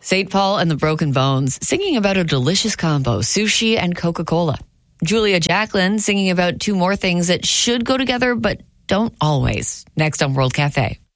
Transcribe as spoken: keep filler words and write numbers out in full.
Saint Paul and the Broken Bones singing about a delicious combo, sushi and Coca-Cola. Julia Jacklin singing about two more things that should go together but don't always. Next on World Cafe.